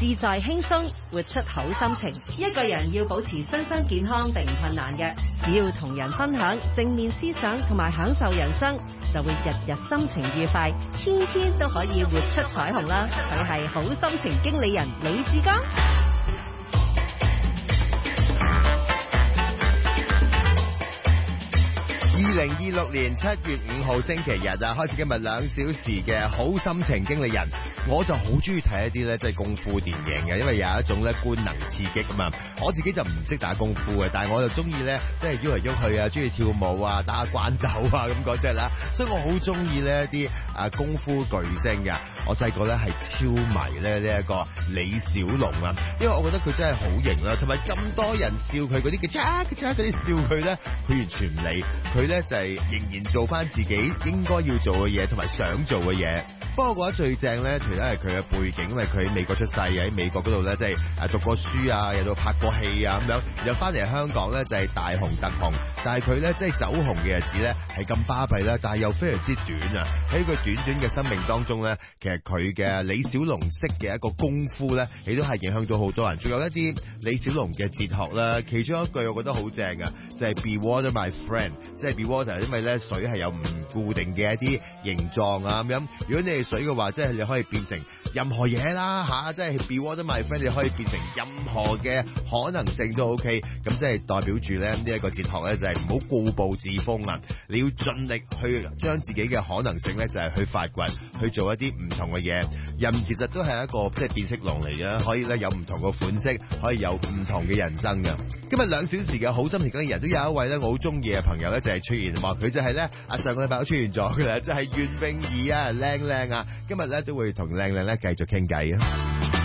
自在輕鬆，活出好心情。一個人要保持身心健康並唔困難嘅，只要同人分享正面思想同埋享受人生，就會日日心情愉快，天天都可以活出彩虹啦！佢係好心情經理人李志剛。 2026年7月5號星期日啊，開始今日2小時嘅好心情經理人。我就好中意睇一啲咧，即係功夫電影嘅，因為有一種咧官能刺激啊嘛。我自己就唔識打功夫嘅，但係我就中意咧，即係喐嚟喐去啊，中意跳舞啊，打下關斗啊咁嗰隻啦。所以我好中意呢一啲功夫巨星嘅。我細個咧係超迷咧呢一個李小龍啊，因為我覺得佢真係好型啦，同埋咁多人笑佢嗰啲嘅嗰啲笑佢咧，佢完全唔理，佢咧就係仍然做翻自己應該要做嘅嘢同埋想做嘅嘢。不過我覺得最正咧，除咗係佢嘅背景，因為佢喺美國出世，喺美國嗰度咧即係讀過書啊，又到拍過戲啊咁樣，又翻嚟香港咧就係大紅特紅。但係佢咧即係走紅嘅日子咧係咁巴閉啦，但係又非常之短啊！喺佢短短嘅生命當中咧，其實佢嘅李小龍式嘅一個功夫咧，亦都係影響到好多人。仲有一啲李小龍嘅哲學啦，其中一句我覺得好正啊，就係 Be water my friend， 即係 Be water， 因為咧水係有唔固定嘅一啲形狀啊咁樣。如果你係水嘅話，即係你可以變成任何嘢啦嚇，即係 Be water my friend， 你可以變成任何嘅可能性都 OK。咁即係代表住咧呢一個哲學咧，就係唔好固步自封啊！你要盡力去將自己嘅可能性咧，就係去發掘，去做一啲唔同嘅嘢。人其實都係一個即係變色龍嚟嘅，可以咧有唔同嘅款式，可以有唔同嘅人生嘅。今日2小時嘅好心情嘅人都有一位咧我好中意嘅朋友咧，就係出現話佢就係咧上個禮拜都出現咗嘅啦，就係袁詠儀啊，靚啊！今日咧都會同靚咧繼續傾偈啊！